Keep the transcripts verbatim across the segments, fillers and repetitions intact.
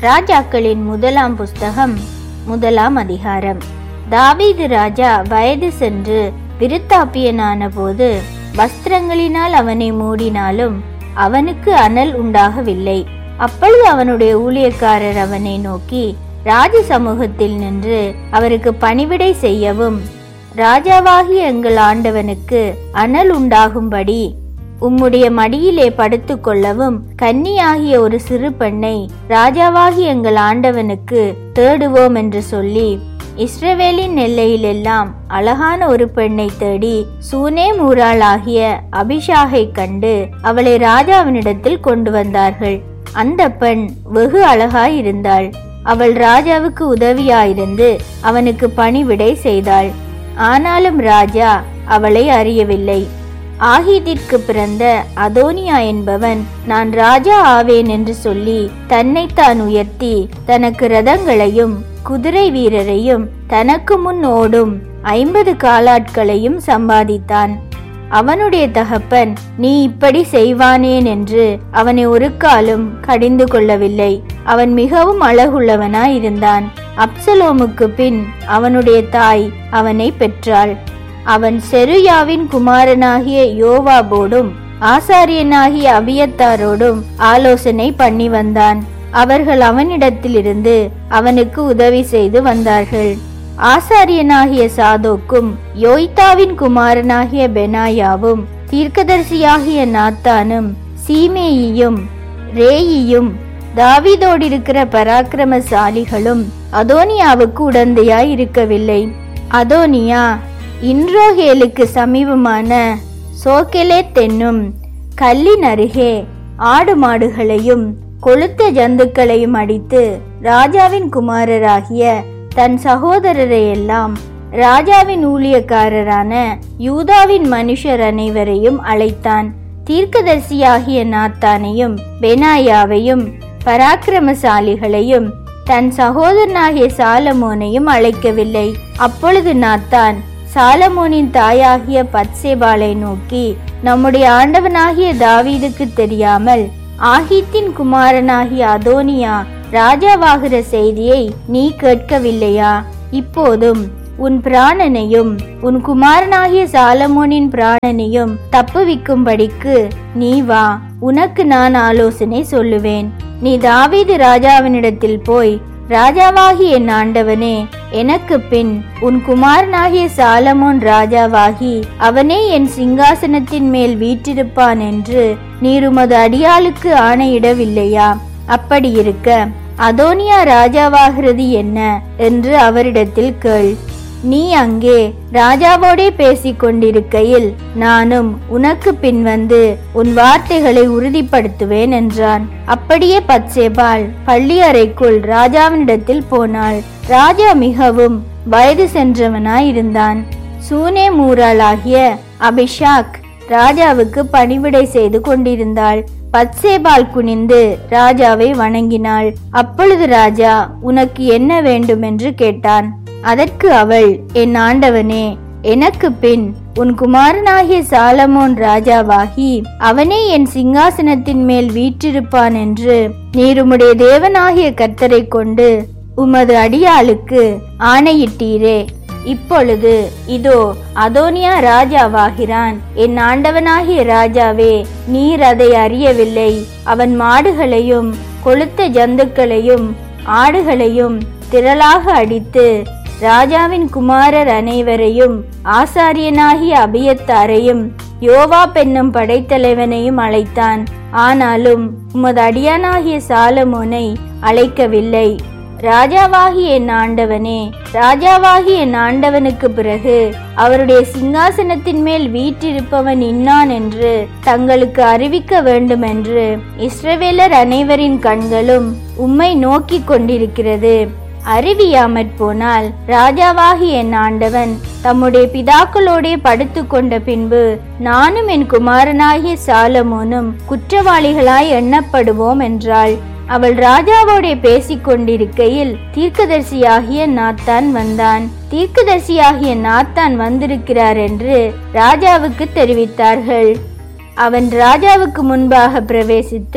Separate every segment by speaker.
Speaker 1: ராஜாக்களின் முதலாம் புஸ்தகம் முதலாம் அதிகாரம். தாவீது ராஜா வயது சென்று விருத்தாப்பியனான போது வஸ்திரங்களினால் அவனை மூடினாலும் அவனுக்கு அனல் உண்டாகவில்லை. அப்பொழுது அவனுடைய ஊழியக்காரர் அவனை நோக்கி ராஜ சமூகத்தில் நின்று அவருக்கு பணிவிடை செய்யவும், ராஜாவாகிய எங்கள் ஆண்டவனுக்கு அனல் உண்டாகும்படி உம்முடைய மடியிலே படுத்து கொள்ளவும் கன்னியாகிய ஒரு சிறு பெண்ணை ராஜாவாகிய எங்கள் ஆண்டவனுக்கு தேடுவோம் என்று சொல்லி இஸ்ரவேலின் எல்லையிலெல்லாம் அழகான ஒரு பெண்ணை தேடி சூனேம் ஊராளாகிய அபிஷாகை கண்டு அவளை ராஜாவினிடத்தில் கொண்டு வந்தார்கள். அந்த பெண் வெகு அழகாயிருந்தாள். அவள் ராஜாவுக்கு உதவியாயிருந்து அவனுக்கு பணிவிடை செய்தாள். ஆனாலும் ராஜா அவளை அறியவில்லை. ஆகீதிற்கு பிறந்த அதோனியா என்பவன் நான் ராஜா ஆவேன் என்று சொல்லி தன்னைத்தான் உயர்த்தி தனக்கு ரதங்களையும் குதிரை வீரரையும் தனக்கு முன் ஓடும் ஐம்பது காலாட்களையும் சம்பாதித்தான். அவனுடைய தகப்பன் நீ இப்படி செய்வானேன் என்று அவனை ஒரு காலும் கடிந்து கொள்ளவில்லை. அவன் மிகவும் அழகுள்ளவனாயிருந்தான். அப்சலோமுக்கு பின் அவனுடைய தாய் அவனை பெற்றாள். அவன் செருயாவின் குமாரனாகிய யோவாபோடும் ஆசாரியனாகிய அபியத்தாரோடும் ஆலோசனை பண்ணி வந்தான். அவர்கள் அவனிடத்திலிருந்து அவனுக்கு உதவி செய்து வந்தார்கள். ஆசாரியனாகிய சாதோக்கும் யோய்தாவின் குமாரனாகிய பெனாயாவும் தீர்க்கதரிசியாகிய நாத்தானும் சீமேயியும் ரேயியும் தாவீதோடிருக்கிற பராக்கிரமசாலிகளும் அதோனியாவுக்கு உடந்தையாய் இருக்கவில்லை. அதோனியா இன்ரோகேலுக்கு சமீபமான சோகெலேத் என்னும் கல்லின் அருகே ஆடு மாடுகளையும் கொழுத்த ஜந்துக்களையும் அடித்து ராஜாவின் குமாரராகிய தன் சகோதரரை எல்லாம் ராஜாவின் ஊழியக்காரரான யூதாவின் மனுஷர் அனைவரையும் அழைத்தான். தீர்க்கதரிசியாகிய நாத்தானையும் பெனாயாவையும் பராக்கிரமசாலிகளையும் தன் சகோதரனாகிய சாலமோனையும் அழைக்கவில்லை. அப்பொழுது நாத்தான் சாலமோனின் தாயாகிய பத்சேபாளை நோக்கி, நம்முடைய ஆண்டவனாகிய தாவீதுக்கு தெரியாமல் ஆகீத்தின் குமாரனாகிய அதோனியா ராஜாவாகிற செய்தியை நீ கேட்கவில்லையா? இப்போதும் உன் பிராணனையும் உன் குமாரனாகிய சாலமோனின் பிராணனையும் தப்புவிக்கும்படிக்கு நீ வா, உனக்கு நான் ஆலோசனை சொல்லுவேன். நீ தாவீது ராஜாவினிடத்தில் போய், ராஜாவாகிய என் ஆண்டவனே, எனக்கு பின் உன் குமாரனாகிய சாலமோன் ராஜாவாகி அவனே என் சிங்காசனத்தின் மேல் வீற்றிருப்பான் என்று நீர் உமது அடியாளுக்கு ஆணையிடவில்லையா? அப்படி இருக்க அதோனியா ராஜாவாகிறது என்ன என்று அவரிடத்தில் கேள். நீ அங்கே ராஜாவோடே பேசிக் கொண்டிருக்கையில் நானும் உனக்கு பின் வந்து உன் வார்த்தைகளை உறுதிப்படுத்துவேன் என்றான். அப்படியே பத்சேபாள் பள்ளி அறைக்குள் ராஜாவினிடத்தில் போனாள். ராஜா மிகவும் வயது சென்றவனாயிருந்தான். சூனேம் ஊராளாகிய அபிஷாக் ராஜாவுக்கு பணிவிடை செய்து கொண்டிருந்தாள். பத்சேபாள் குனிந்து ராஜாவை வணங்கினாள். அப்பொழுது ராஜா உனக்கு என்ன வேண்டும் என்று கேட்டான். அதற்கு அவள், என் ஆண்டவனே, எனக்கு பின் உன் குமாரனாகிய சாலமோன் ராஜாவாகி அவனே என் சிங்காசனத்தின் மேல் வீற்றிருப்பான் என்று நீர் உம்முடைய தேவனாகிய கர்த்தரை கொண்டு உமது அடியாளுக்கு ஆணையிட்டீரே. இப்பொழுது இதோ அதோனியா ராஜாவாகிறான். என் ஆண்டவனாகிய ராஜாவே, நீர் அதை அறியவில்லை. அவன் மாடுகளையும் கொழுத்த ஜந்துக்களையும் ஆடுகளையும் திரளாக அடித்து ராஜாவின் குமாரர் அனைவரையும் ஆசாரியனாகிய அபியத்தாரையும் யோவா பெண்ணும் படைத்தலைவனையும் அழைத்தான். ஆனாலும் உமது அடியானாகிய சாலமோனை அழைக்கவில்லை. ராஜாவாகிய என் ஆண்டவனே, ராஜாவாகிய என் ஆண்டவனுக்கு பிறகு அவருடைய சிங்காசனத்தின் மேல் வீற்றிருப்பவன் இன்னான் என்று தங்களுக்கு அறிவிக்க வேண்டும் என்று இஸ்ரவேலர் அனைவரின் கண்களும் உம்மை நோக்கி கொண்டிருக்கிறது. அறிவியாமற் போனால் ராஜாவாகிய என் ஆண்டவன் தம்முடைய பிதாக்களோடே படுத்து கொண்ட பின்பு நானும் என் குமாரனாகிய சாலமோனும் குற்றவாளிகளாய் எண்ணப்படுவோம் என்றாள். அவள் ராஜாவோடே பேசிக் கொண்டிருக்கையில் தீர்க்கதரிசியாகிய நாத்தான் வந்தான். தீர்க்கதரிசியாகிய நாத்தான் வந்திருக்கிறார் என்று ராஜாவுக்கு தெரிவித்தார்கள். அவன் ராஜாவுக்கு முன்பாக பிரவேசித்து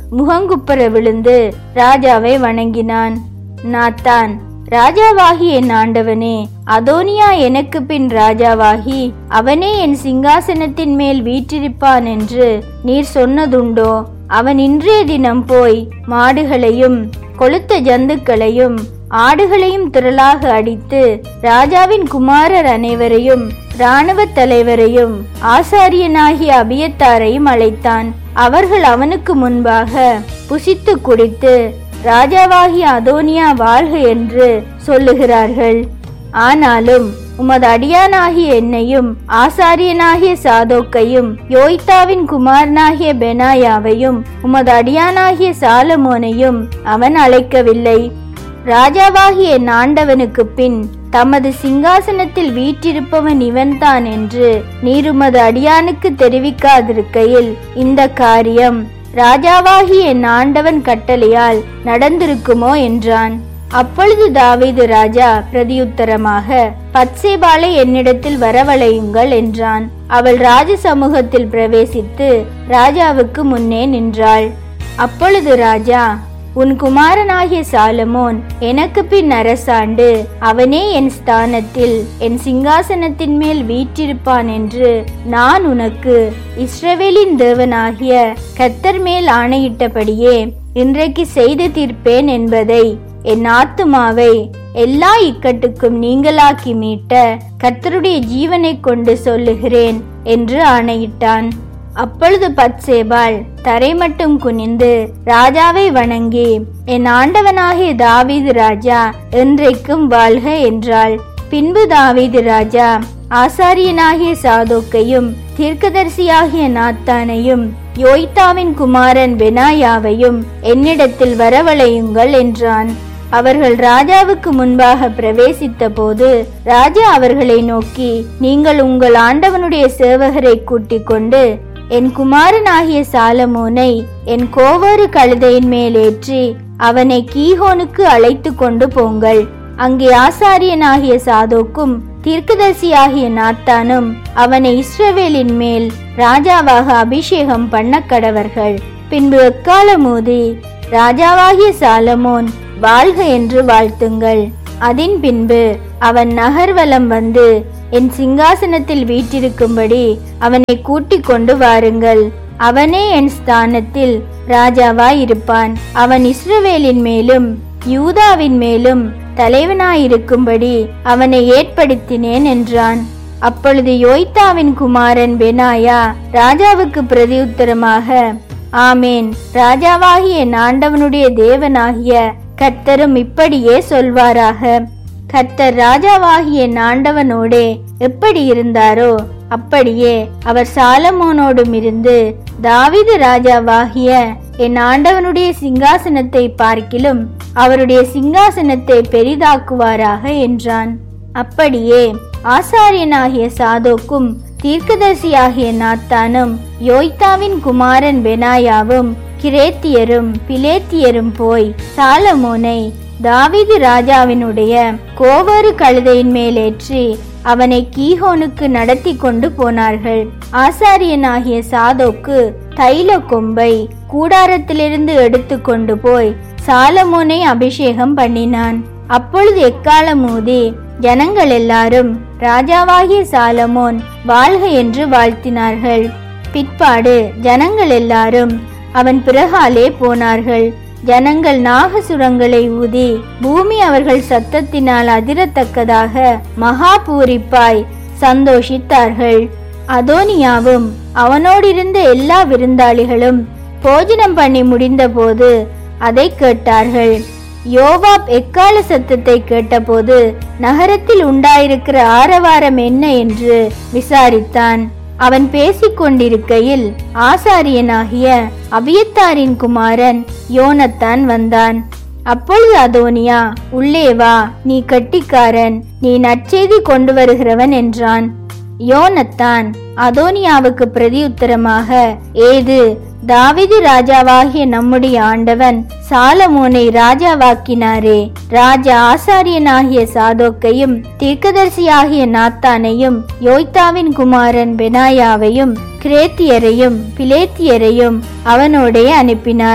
Speaker 1: முகங்குப்புற விழுந்து ராஜாவை வணங்கினான். நாத்தான், ராஜாவாகி என் ஆண்டவனே, அதோனியா எனக்கு பின் ராஜாவாகி அவனே என் சிங்காசனத்தின் மேல் வீற்றிருப்பான் என்று நீர் சொன்னதுண்டோ? அவன் இன்றைய தினம் போய் மாடுகளையும் கொளுத்த ஜந்துக்களையும் ஆடுகளையும் திரளாக அடித்து ராஜாவின் குமாரர் அனைவரையும் இராணுவ தலைவரையும் ஆசாரியனாகிய அபியத்தாரையும் அழைத்தான். அவர்கள் அவனுக்கு முன்பாக புசித்து குடித்து ராஜாவாகிய அதோனியா வாழ்க என்று சொல்லுகிறார்கள். ஆனாலும் உமது அடியானாகிய என்னையும் ஆசாரியனாகிய சாதோக்கையும் யோய்தாவின் குமாரனாகிய பெனாயாவையும் உமது அடியானாகிய சாலமோனையும் அவன் அழைக்கவில்லை. ராஜாவாகிய என் ஆண்டவனுக்கு பின் தமது சிங்காசனத்தில் வீற்றிருப்பவன் இவன்தான் என்று நீர் உமது அடியானுக்கு தெரிவிக்காதிருக்கையில் இந்த காரியம் ராஜாவாகிய என் ஆண்டவன் கட்டளையால் நடந்திருக்குமோ என்றான். அப்பொழுது தாவீது ராஜா பிரதியுத்தரமாக, பத்சேபாளை என்னிடத்தில் வரவழையுங்கள் என்றான். அவள் ராஜ சமூகத்தில் பிரவேசித்து ராஜாவுக்கு முன்னே நின்றாள். அப்பொழுது ராஜா, உன் குமாரனாகிய சாலமோன் எனக்கு பின் அரசாண்டு அவனே என் ஸ்தானத்தில் என் சிங்காசனத்தின் மேல் வீற்றிருப்பான் என்று நான் உனக்கு இஸ்ரவேலின் தேவனாகிய கர்த்தர் மேல் ஆணையிட்டபடியே இன்றைக்கு செய்து தீர்ப்பேன் என்பதை என் ஆத்துமாவை எல்லா இக்கட்டுக்கும் நீங்களாக்கி மீட்ட கர்த்தருடைய ஜீவனை கொண்டு சொல்லுகிறேன் என்று ஆணையிட்டான். அப்பொழுது பத்சேபாள் தரை மட்டும் குனிந்து ராஜாவை வணங்கி, என் ஆண்டவனாகிய தாவீது ராஜா என்றைக்கும் வாழ்க என்றாள். பின்பு தாவீது ராஜா ஆசாரியனாகிய சாதோக்கையும் தீர்க்கதரிசியாகிய நாத்தானையும் யோய்தாவின் குமாரன் பெனாயாவையும் என்னிடத்தில் வரவழையுங்கள் என்றான். அவர்கள் ராஜாவுக்கு முன்பாக பிரவேசித்த போது ராஜா அவர்களை நோக்கி, நீங்கள் உங்கள் ஆண்டவனுடைய சேவகரை கூட்டிக் கொண்டு என் குமாரனாகிய சாலமோனை என் கோவறு கழுதையின் மேல் ஏற்றி அவனை கீஹோனுக்கு அழைத்து கொண்டு போங்கள். அங்கே ஆசாரியனாகிய சாதோக்கும் தீர்க்கதரிசியாகிய நாத்தானும் அவனை இஸ்ரவேலின் மேல் ராஜாவாக அபிஷேகம் பண்ண கடவர்கள். பின்பு எக்காலம் ஊதி ராஜாவாகிய சாலமோன் வாழ்க என்று வாழ்த்துங்கள். அதன் பின்பு அவன் நகர்வலம் வந்து என் சிங்காசனத்தில் வீற்றிருக்கும்படி அவனை கூட்டிக் கொண்டு வாருங்கள். அவனே என் ஸ்தானத்தில் ராஜாவாய் இருப்பான். அவன் இஸ்ரவேலின் மேலும் யூதாவின் மேலும் தலைவனாயிருக்கும்படி அவனை ஏற்படுத்தினேன் என்றான். அப்பொழுது யோய்தாவின் குமாரன் பெனாயா ராஜாவுக்கு பிரதியுத்தரமாக, ஆமேன், ராஜாவாகிய என் ஆண்டவனுடைய தேவனாகிய கர்த்தரும் இப்படியே சொல்வாராக. கர்த்தர் ராஜாவாகிய என் ஆண்டவனோடே எப்படி இருந்தாரோ அப்படியே அவர் சாலமோனோடும் இருந்து தாவீது ராஜாவாகிய என் ஆண்டவனுடைய சிங்காசனத்தை பார்க்கிலும் அவருடைய சிங்காசனத்தை பெரிதாக்குவாராக என்றான். அப்படியே ஆசாரியனாகிய சாதோக்கும் தீர்க்கதரிசியாகிய நாத்தானும் யோய்தாவின் குமாரன் பெனாயாவும் கிரேத்தியரும் பிலேத்தியரும் போய் சாலமோனை தாவீது ராஜாவினுடைய கோவறு கழுதையின் மேலேற்றி அவனை கீஹோனுக்கு நடத்தி கொண்டு போனார்கள். ஆசாரியனாகிய சாதோக்கு தைல கொம்பை கூடாரத்திலிருந்து எடுத்து கொண்டு போய் சாலமோனை அபிஷேகம் பண்ணினான். அப்பொழுது எக்காலம் ஊதி ஜனங்கள் எல்லாரும் ராஜாவாகிய சாலமோன் வாழ்க என்று வாழ்த்தினார்கள். பிற்பாடு ஜனங்கள் எல்லாரும் அவன் பிறகாலே போனார்கள். ஜனங்கள் நாகசுரங்களை ஊதி பூமி அவர்கள் சத்தத்தினால் அதிரத்தக்கதாக மகா பூரிப்பாய் சந்தோஷித்தார்கள். அதோனியாவும் அவனோடிருந்த எல்லா விருந்தாளிகளும் போஜனம் பண்ணி முடிந்த போது அதை கேட்டார்கள். யோவாப் எக்கால சத்தத்தை கேட்டபோது நகரத்தில் உண்டாயிருக்கிற ஆரவாரம் என்ன என்று விசாரித்தான். அவன் பேசிக்கொண்டிருக்கையில் ஆசாரியனாகிய அபியத்தாரின் குமாரன் யோனத்தான் வந்தான். அப்பொழுது அதோனியா, உள்ளே வா, நீ கட்டிக்காரன், நீ நற்செய்தி கொண்டு வருகிறவன் என்றான். யோனத்தான் அதோனியாவுக்கு பிரதியுத்தரமாக, ஏது, தாவீது ராஜாவாகிய நம்முடைய ஆண்டவன் சாலமோனை ராஜாவாக்கினாரே. ராஜா ஆசாரியனாகிய சாதோக்கையும் தீர்க்கதரிசியாகிய நாத்தானையும் யோய்தாவின் குமாரன் பெனாயாவையும் கிரேத்தியரையும் பிலேத்தியரையும் அவனோடே அனுப்பினார்.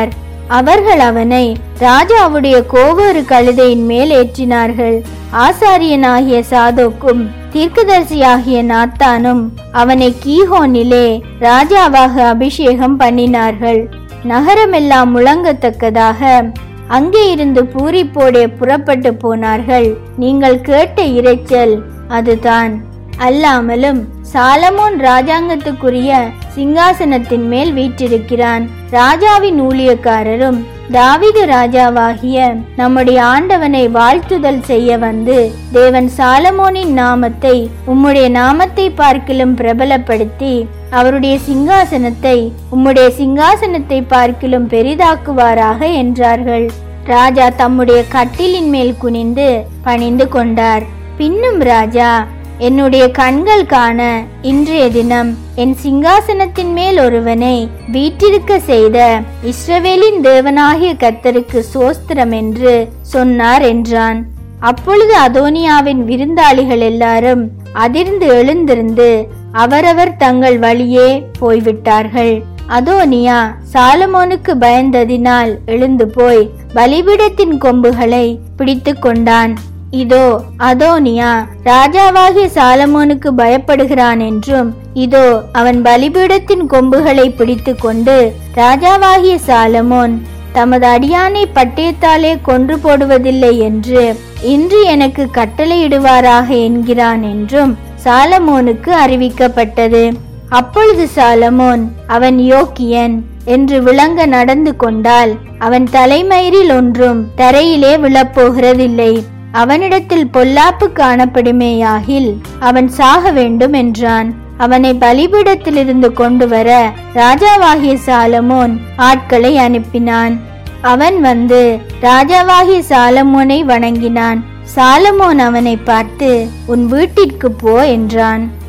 Speaker 1: அவர்கள் அவனை ராஜாவுடைய கோவேறு கழுதையின் மேல் ஏற்றினார்கள். ஆசாரியனாகிய சாதோக்கும் தீர்க்கதரிசியாகிய நாத்தானும் அவனை கீஹோனிலே ராஜாவாக அபிஷேகம் பண்ணினார்கள். நகரமெல்லாம் முழங்கத்தக்கதாக அங்கே இருந்து பூரிப்போடே புறப்பட்டு போனார்கள். நீங்கள் கேட்ட இரைச்சல் அதுதான். அல்லாமலும் சாலமோன் ராஜாங்கத்துக்குரிய சிங்காசனத்தின் மேல் வீற்றிருக்கிறான். ராஜாவின் ஊழியக்காரரும் தாவீது ராஜாவாகிய நம்முடைய ஆண்டவனை வாழ்த்துதல் செய்ய வந்து, தேவன் சாலமோனின் நாமத்தை உம்முடைய நாமத்தை பார்க்கிலும் பிரபலப்படுத்தி அவருடைய சிங்காசனத்தை உம்முடைய சிங்காசனத்தை பார்க்கிலும் பெரிதாக்குவாராக என்றார்கள். ராஜா தம்முடைய கட்டிலின் மேல் குனிந்து பணிந்து கொண்டார். பின்னும் ராஜா, என்னுடைய கண்கள் காண இன்றைய தினம் என் சிங்காசனத்தின் மேல் ஒருவனை வீற்றிருக்க செய்த இஸ்ரவேலின் தேவனாகிய கர்த்தருக்கு சோஸ்திரம் என்று சொன்னார் என்றான். அப்பொழுது அதோனியாவின் விருந்தாளிகள் எல்லாரும் அதிர்ந்து எழுந்திருந்து அவரவர் தங்கள் வழியே போய்விட்டார்கள். அதோனியா சாலமோனுக்கு பயந்ததினால் எழுந்து போய் பலிபீடத்தின் கொம்புகளை பிடித்து கொண்டான். இதோ அதோனியா ராஜாவாகிய சாலமோனுக்கு பயப்படுகிறான் என்றும், இதோ அவன் பலிபீடத்தின் கொம்புகளை பிடித்து கொண்டு ராஜாவாகிய சாலமோன் தமது அடியானை பட்டயத்தாலே கொன்று போடுவதில்லை என்று இன்று எனக்கு கட்டளையிடுவாராக என்கிறான் என்றும் சாலமோனுக்கு அறிவிக்கப்பட்டது. அப்பொழுது சாலமோன் அவன் யோக்கியன் என்று விளங்க நடந்து கொண்டால் அவன் தலைமயிரில் ஒன்றும் தரையிலே விழப்போகிறதில்லை. அவனிடத்தில் பொல்லாப்பு காணப்படுமேயாகில் அவன் சாக வேண்டும் என்றான். அவனை பலிபீடத்திலிருந்து கொண்டு வர ராஜாவாகிய சாலமோன் ஆட்களை அனுப்பினான். அவன் வந்து ராஜாவாகிய சாலமோனை வணங்கினான். சாலமோன் அவனை பார்த்து, உன் வீட்டிற்கு போ என்றான்.